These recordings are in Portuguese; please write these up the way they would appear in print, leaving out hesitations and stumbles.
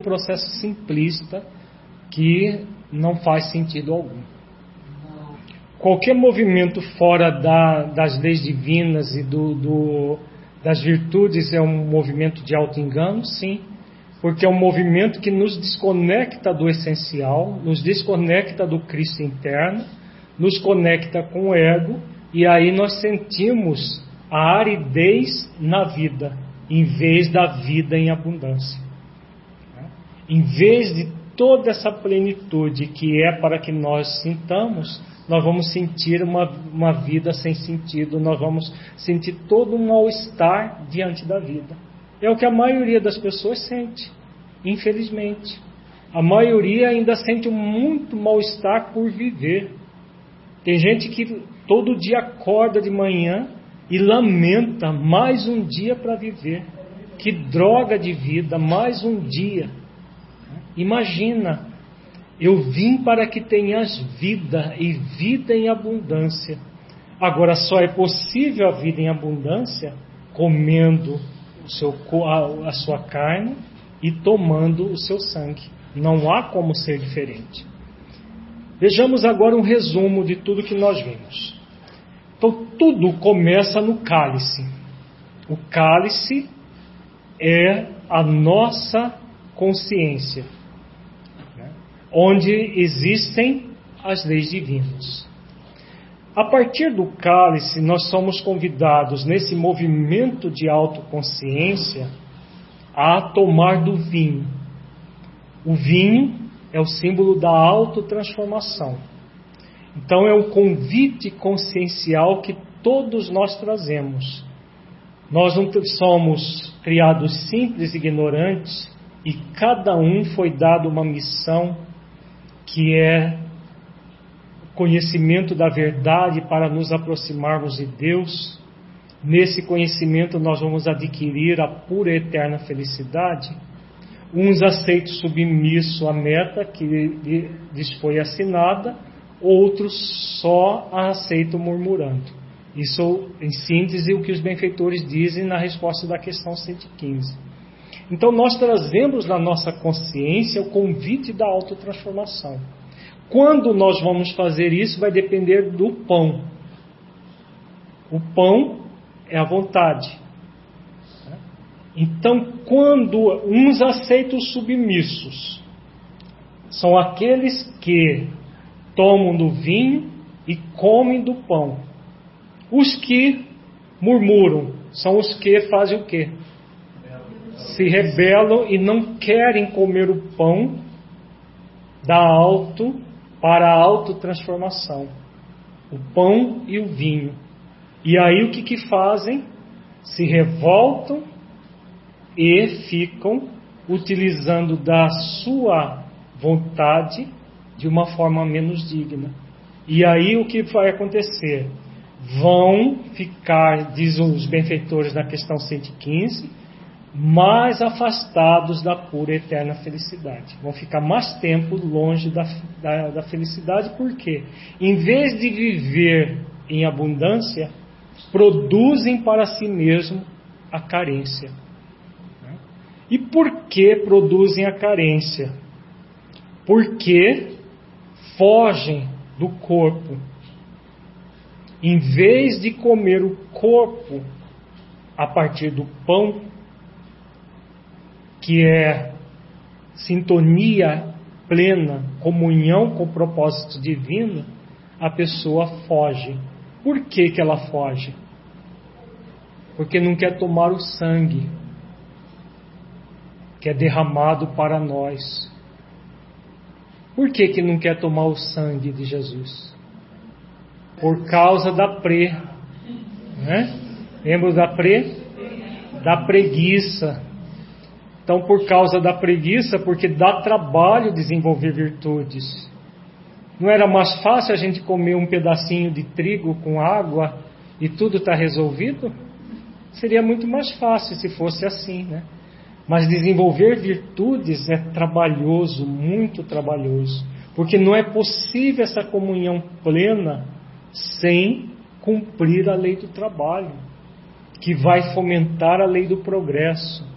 processo simplista que não faz sentido algum. Qualquer movimento fora das leis divinas e das virtudes é um movimento de auto-engano, sim, porque é um movimento que nos desconecta do essencial, nos desconecta do Cristo interno, nos conecta com o ego, e aí nós sentimos a aridez na vida, em vez da vida em abundância. Em vez de toda essa plenitude que é para que nós sintamos, nós vamos sentir uma vida sem sentido, nós vamos sentir todo um mal-estar diante da vida. É o que a maioria das pessoas sente, infelizmente. A maioria ainda sente muito mal-estar por viver. Tem gente que todo dia acorda de manhã e lamenta mais um dia para viver. Que droga de vida, mais um dia. Imagina, eu vim para que tenhas vida e vida em abundância. Agora só é possível a vida em abundância comendo a sua carne e tomando o seu sangue. Não há como ser diferente. Vejamos agora um resumo de tudo que nós vimos. Então tudo começa no cálice. O cálice é a nossa consciência, onde existem as leis divinas. A partir do cálice, nós somos convidados, nesse movimento de autoconsciência, a tomar do vinho. O vinho é o símbolo da autotransformação. Então é um convite consciencial que todos nós trazemos. Nós não somos criados simples e ignorantes, e cada um foi dado uma missão que é o conhecimento da verdade para nos aproximarmos de Deus. Nesse conhecimento nós vamos adquirir a pura e eterna felicidade. Uns aceitam submisso à meta que lhes foi assinada, outros só a aceitam murmurando. Isso, em síntese, o que os benfeitores dizem na resposta da questão 115. Então nós trazemos na nossa consciência o convite da autotransformação. Quando nós vamos fazer isso vai depender do pão. O pão é a vontade. Então quando uns aceitam os submissos, são aqueles que tomam do vinho e comem do pão. Os que murmuram são os que fazem o quê? Se rebelam e não querem comer o pão para a autotransformação. O pão e o vinho. E aí o que fazem? Se revoltam e ficam utilizando da sua vontade de uma forma menos digna. E aí o que vai acontecer? Vão ficar, diz os benfeitores na questão 115, mais afastados da pura e eterna felicidade. Vão ficar mais tempo longe da felicidade, porque em vez de viver em abundância, produzem para si mesmo a carência. E por que produzem a carência? Porque fogem do corpo. Em vez de comer o corpo a partir do pão, que é sintonia plena, comunhão com o propósito divino, a pessoa foge. Por que ela foge? Porque não quer tomar o sangue que é derramado para nós. Por que não quer tomar o sangue de Jesus? Por causa da né? Lembra da Da preguiça. Então, por causa da preguiça, porque dá trabalho desenvolver virtudes. Não era mais fácil a gente comer um pedacinho de trigo com água e tudo está resolvido? Seria muito mais fácil se fosse assim, né? Mas desenvolver virtudes é trabalhoso, muito trabalhoso. Porque não é possível essa comunhão plena sem cumprir a lei do trabalho, que vai fomentar a lei do progresso.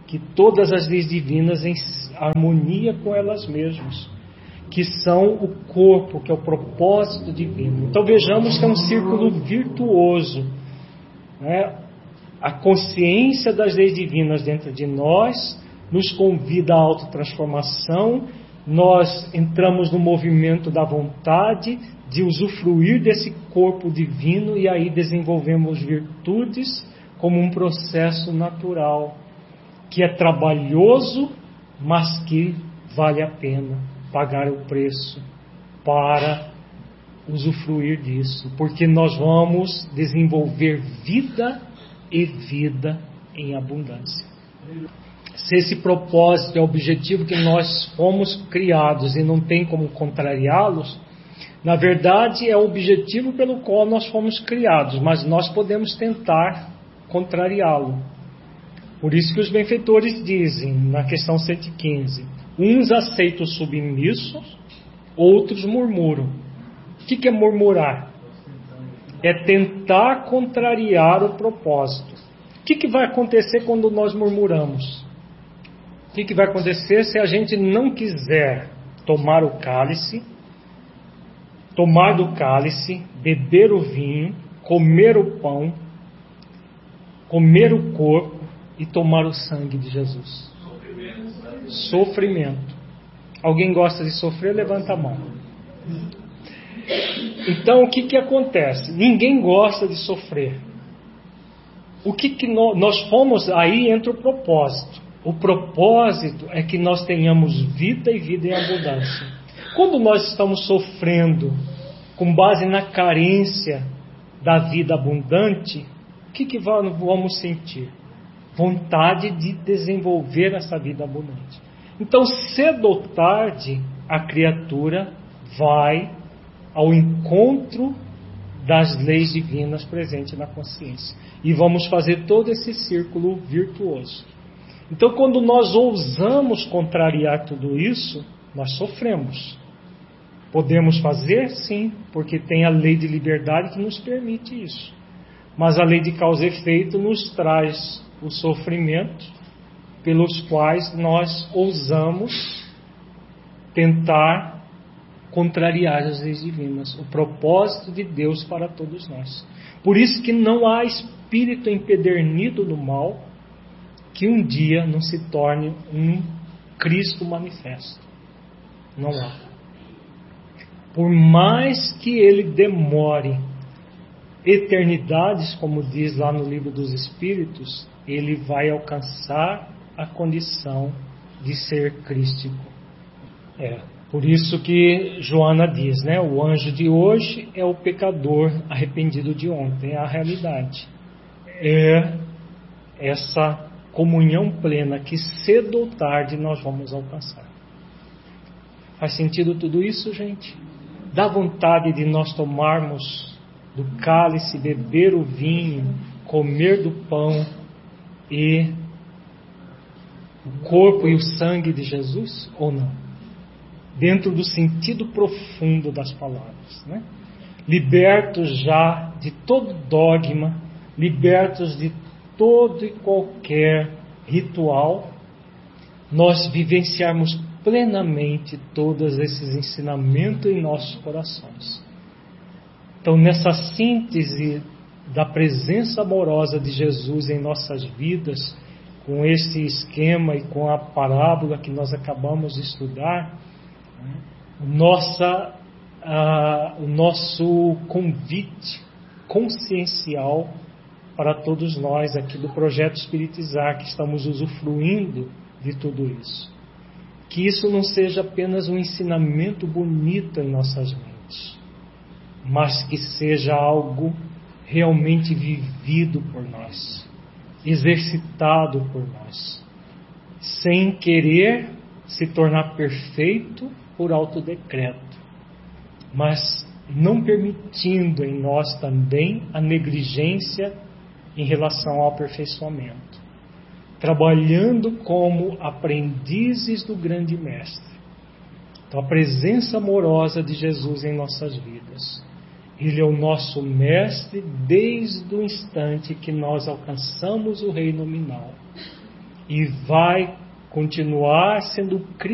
que todas as leis divinas em harmonia com elas mesmas, que são o corpo, que é o propósito divino. Então vejamos que é um círculo virtuoso, né? A consciência das leis divinas dentro de nós nos convida à autotransformação. Nós entramos no movimento da vontade de usufruir desse corpo divino e aí desenvolvemos virtudes como um processo natural, que é trabalhoso, mas que vale a pena pagar o preço para usufruir disso, porque nós vamos desenvolver vida e vida em abundância. Se esse propósito é o objetivo que nós fomos criados e não tem como contrariá-los, na verdade é o objetivo pelo qual nós fomos criados, mas nós podemos tentar contrariá-lo. Por isso que os benfeitores dizem, na questão 115, uns aceitam submissos, outros murmuram. O que é murmurar? É tentar contrariar o propósito. O que vai acontecer quando nós murmuramos? O que vai acontecer se a gente não quiser tomar o cálice, tomar do cálice, beber o vinho, comer o pão, comer o corpo e tomar o sangue de Jesus? Sofrimento. Alguém gosta de sofrer? Levanta a mão. Então o que acontece? Ninguém gosta de sofrer. O que nós fomos, aí entra o propósito. O propósito é que nós tenhamos vida e vida em abundância. Quando nós estamos sofrendo com base na carência da vida abundante, o que vamos sentir? Vontade de desenvolver essa vida abundante. Então, cedo ou tarde, a criatura vai ao encontro das leis divinas presentes na consciência. E vamos fazer todo esse círculo virtuoso. Então, quando nós ousamos contrariar tudo isso, nós sofremos. Podemos fazer? Sim, porque tem a lei de liberdade que nos permite isso. Mas a lei de causa e efeito nos traz o sofrimento pelos quais nós ousamos tentar contrariar as leis divinas, o propósito de Deus para todos nós. Por isso que não há espírito empedernido no mal que um dia não se torne um Cristo manifesto. Não há. Por mais que ele demore eternidades, como diz lá no Livro dos Espíritos, ele vai alcançar a condição de ser crístico. Por isso que Joana diz, né? O anjo de hoje é o pecador arrependido de ontem. É a realidade. É essa comunhão plena que cedo ou tarde nós vamos alcançar. Faz sentido tudo isso, gente? Dá vontade de nós tomarmos do cálice, beber o vinho, comer do pão e o corpo e o sangue de Jesus, ou não? Dentro do sentido profundo das palavras, né? Libertos já de todo dogma, libertos de todo e qualquer ritual, nós vivenciarmos plenamente todos esses ensinamentos em nossos corações. Então, nessa síntese da presença amorosa de Jesus em nossas vidas, com esse esquema e com a parábola que nós acabamos de estudar, o nosso convite consciencial para todos nós aqui do Projeto Espiritizar, que estamos usufruindo de tudo isso. Que isso não seja apenas um ensinamento bonito em nossas mentes, mas que seja algo realmente vivido por nós, exercitado por nós, sem querer se tornar perfeito por autodecreto, mas não permitindo em nós também a negligência em relação ao aperfeiçoamento, trabalhando como aprendizes do grande mestre. Então, a presença amorosa de Jesus em nossas vidas, ele é o nosso mestre desde o instante que nós alcançamos o reino nominal. e vai continuar sendo